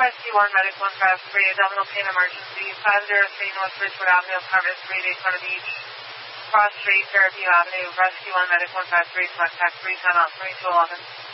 Rescue 1, Medic 153, abdominal pain emergency, 503 North Ridgewood Avenue, apartment 3, Daytona Beach, Cross Street, Fairview Avenue, Rescue 1, Medic 153, contact 310 out 3 to 11.